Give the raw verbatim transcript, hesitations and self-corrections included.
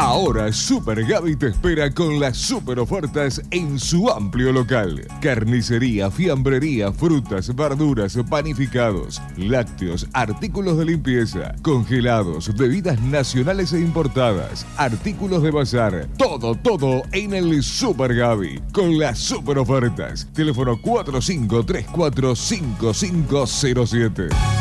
Ahora Super Gaby te espera con las super ofertas en su amplio local. Carnicería, fiambrería, frutas, verduras, panificados, lácteos, artículos de limpieza, congelados, bebidas nacionales e importadas, artículos de bazar. Todo, todo en el Super Gaby con las super ofertas. Teléfono cuatro cinco tres cuatro cinco cinco cero siete.